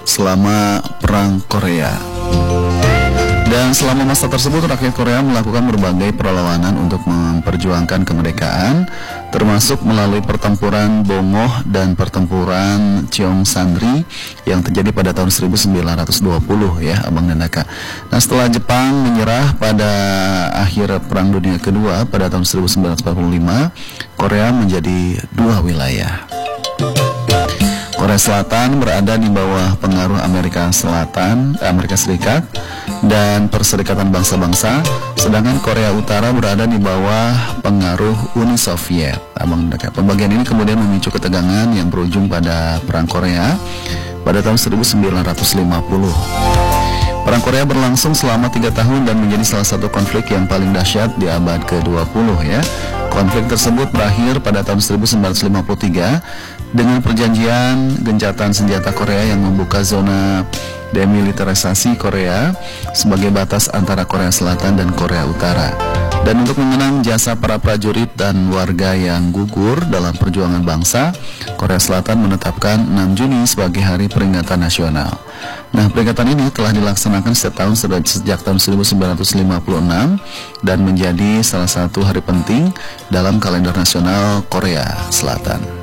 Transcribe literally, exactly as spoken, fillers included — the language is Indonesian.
selama Perang Korea. Dan selama masa tersebut rakyat Korea melakukan berbagai perlawanan untuk memperjuangkan kemerdekaan, termasuk melalui pertempuran Bongoh dan pertempuran Cheongsanri yang terjadi pada tahun seribu sembilan ratus dua puluh ya Abang dan Daka. Nah, setelah Jepang menyerah pada akhir Perang Dunia Kedua pada tahun seribu sembilan ratus empat puluh lima, Korea menjadi dua wilayah. Korea Selatan berada di bawah pengaruh Amerika Selatan, Amerika Serikat dan Perserikatan Bangsa-Bangsa, sedangkan Korea Utara berada di bawah pengaruh Uni Soviet. Abang Daka. Pembagian ini kemudian memicu ketegangan yang berujung pada Perang Korea pada tahun seribu sembilan ratus lima puluh. Perang Korea berlangsung selama tiga tahun dan menjadi salah satu konflik yang paling dahsyat di abad ke dua puluh ya. Konflik tersebut berakhir pada tahun seribu sembilan ratus lima puluh tiga dengan perjanjian gencatan senjata Korea yang membuka zona demilitarisasi Korea sebagai batas antara Korea Selatan dan Korea Utara. Dan untuk mengenang jasa para prajurit dan warga yang gugur dalam perjuangan bangsa, Korea Selatan menetapkan enam Juni sebagai hari peringatan nasional. Nah, peringatan ini telah dilaksanakan setiap tahun sejak tahun seribu sembilan ratus lima puluh enam dan menjadi salah satu hari penting dalam kalender nasional Korea Selatan.